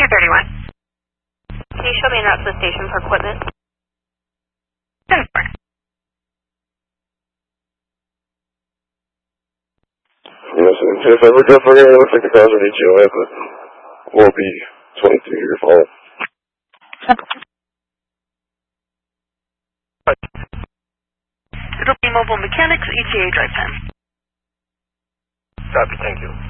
231. Can you show me en route to the station for equipment? 10-4. Listen, if I look up for it, it looks like the cars are HOA, but won't be 23 years old. It'll be Mobile Mechanics, ETA drive time. Copy, thank you.